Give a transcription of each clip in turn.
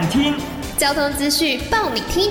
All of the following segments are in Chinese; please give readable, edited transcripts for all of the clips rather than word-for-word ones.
看听， 交通资讯报你听。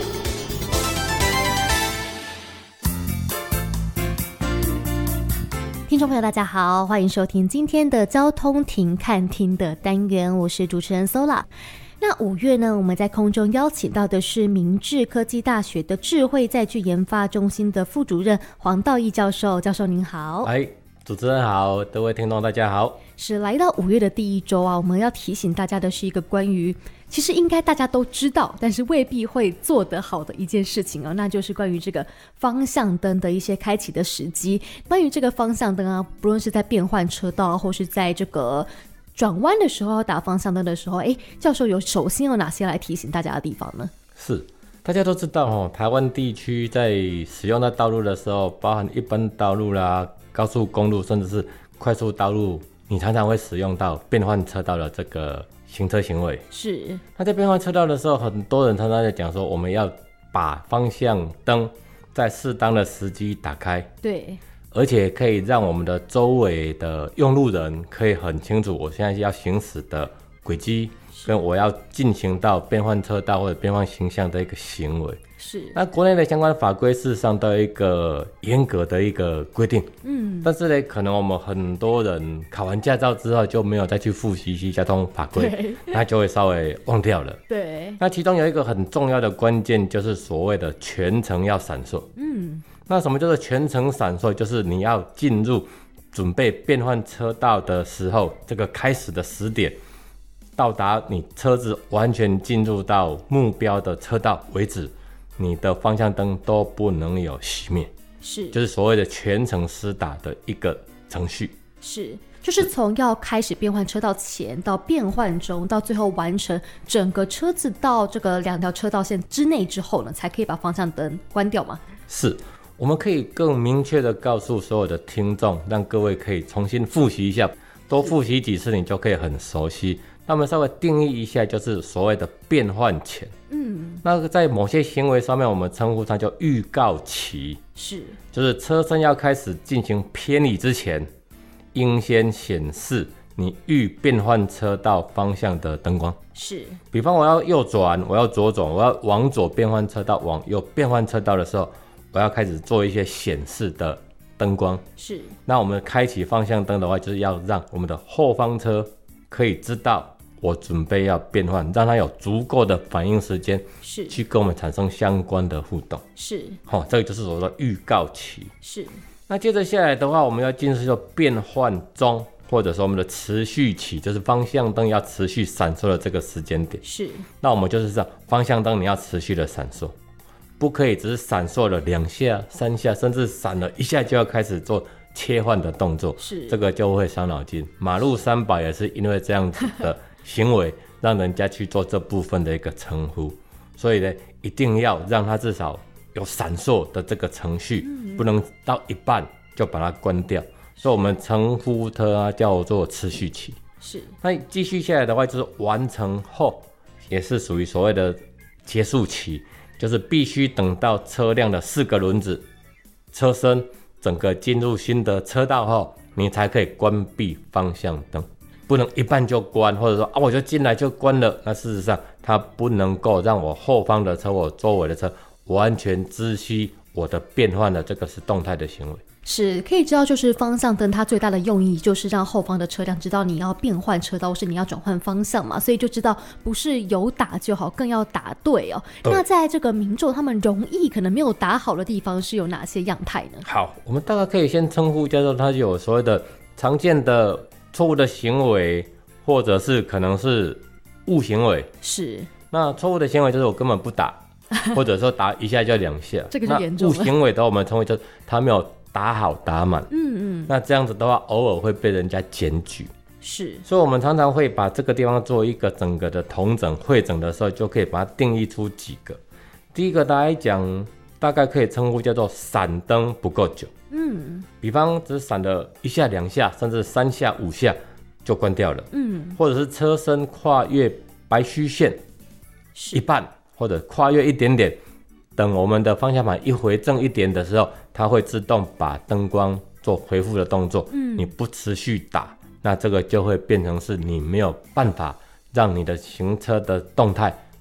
听众朋友大家好，欢迎收听今天的交通停看听的单元，我是主持人 Sola。 那5月呢，我们在空中邀请到的是明志科技大学的智慧载具研发中心的副主任黄道义教授。教授您好。 主持人好，各位听众大家好。 是来到5月的第一周啊，我们要提醒大家的是一个关于其实应该大家都知道，但是未必会做得好的一件事情哦，那就是关于这个方向灯的一些开启的时机。关于这个方向灯啊，不论是在变换车道，或是在这个转弯的时候要打方向灯的时候，教授首先有哪些来提醒大家的地方呢？ 是，大家都知道台湾地区在使用到道路的时候，包含一般道路啦、高速公路，甚至是快速道路，你常常会使用到变换车道的这个行车行为。 是。 那在变换车道的时候，很多人常常在讲说，我们要把方向灯在适当的时机打开。 对。 而且可以让我们的周围的用路人可以很清楚我现在要行驶的轨迹，跟我要进行到变换车道或者变换形象的一个行为。 是。 那国内的相关法规事实上都有一个严格的一个规定，但是呢，可能我们很多人考完驾照之后就没有再去复习一些交通法规，那就会稍微忘掉了。 对。 那其中有一个很重要的关键，就是所谓的全程要闪烁。那什么叫做全程闪烁？就是你要进入准备变换车道的时候，这个开始的时点，到达你车子完全进入到目标的车道为止，你的方向灯都不能有熄灭。 是， 就是所谓的全程施打的一个程序。 是，就是从要开始变换车道前到变换中，到最后完成整个车子到这个2条车道线之内之后呢，才可以把方向灯关掉吗？ 是，我们可以更明确的告诉所有的听众，让各位可以重新复习一下，多复习几次你就可以很熟悉。那我们稍微定义一下，就是所谓的变换前。那在某些行为上面，我们称呼它叫预告期。 是， 就是车身要开始进行偏离之前，应先显示你预变换车道方向的灯光。 是， 比方我要右转，我要左转，我要往左变换车道，往右变换车道的时候，我要开始做一些显示的灯光。是，那我们开启方向灯的话，就是要让我们的后方车可以知道我准备要变换，让它有足够的反应时间，是去跟我们产生相关的互动。是，这个就是所谓的预告期。是，那接着下来的话，我们要进入变换中，或者说我们的持续期，就是方向灯要持续闪烁的这个时间点。是，那我们就是这样，方向灯你要持续的闪烁，不可以只是闪烁了2下、3下，甚至闪了1下就要开始做切换的动作。是，这个就会伤脑筋。马路300也是因为这样子的行为让人家去做这部分的一个称呼，所以呢，一定要让它至少有闪烁的这个程序，不能到一半就把它关掉。所以我们称呼它叫做持续期。是，那继续下来的话，就是完成后也是属于所谓的结束期，就是必须等到车辆的4个轮子、车身整个进入新的车道后，你才可以关闭方向灯。不能一半就关，或者说我就进来就关了。那事实上，它不能够让我后方的车、我周围的车完全知悉我的变换的这个是动态的行为。 是，可以知道，就是方向灯它最大的用意就是让后方的车辆知道你要变换车道，或是你要转换方向嘛，所以就知道不是有打就好，更要打对哦。那在这个民众他们容易可能没有打好的地方是有哪些样态呢？ 好，我们大概可以先称呼叫做它有所谓的常见的错误的行为，或者是可能是误行为。是，那错误的行为就是我根本不打，或者说打1下就2下，这个就严重了。那误行为的话，我们称为就是他没有打好打满。那这样子的话，偶尔会被人家检举。是，所以我们常常会把这个地方做一个整个的统整汇整的时候，就可以把它定义出几个。第一个来讲，大概可以称呼叫做闪灯不够久。比方只闪了1下2下，甚至3下5下就关掉了。或者是车身跨越白虚线一半，或者跨越一点点，等我们的方向盘一回正一点的时候，它会自动把灯光做回复的动作。你不持续打，那这个就会变成是你没有办法让你的行车的动态